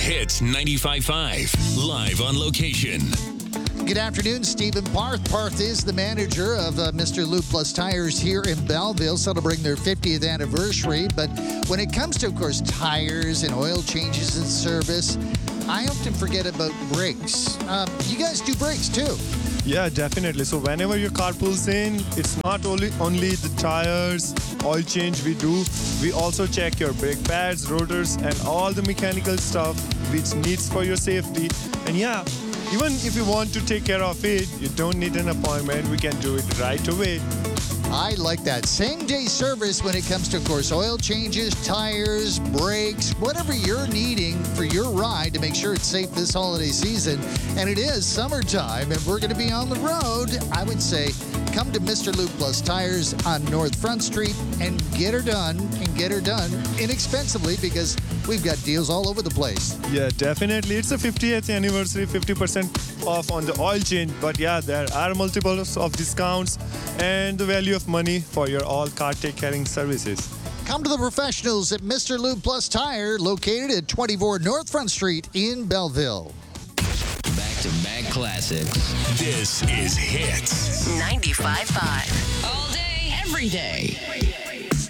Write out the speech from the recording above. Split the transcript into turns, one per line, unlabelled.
Hits 95.5, live on location.
Good afternoon, Stephen Parth. Parth is the manager of Mr. Lube Plus Tires here in Belleville, celebrating their 50th anniversary. But when it comes to, of course, tires and oil changes and service, I often forget about brakes. You guys do brakes too.
Yeah, definitely. So whenever your car pulls in, it's not only the tires, oil change we do. We also check your brake pads, rotors, and all the mechanical stuff which needs for your safety. And yeah, even if you want to take care of it, you don't need an appointment. We can do it right away.
I like that. Same-day service when it comes to, of course, oil changes, tires, brakes, whatever you're needing for your ride to make sure it's safe this holiday season. And it is summertime, and we're going to be on the road. I would say come to Mr. Lube Plus Tires on North Front Street and get her done, inexpensively, because we've got deals all over the place.
Yeah, definitely. It's a 50th anniversary, 50% off on the oil change. But yeah, there are multiples of discounts and the value of money for your all car take caring services.
Come to the professionals at Mr. Lube Plus Tire, located at 24 North Front Street in Belleville.
Back-to-back classics.
This is Hits
95.5.
All day, every day.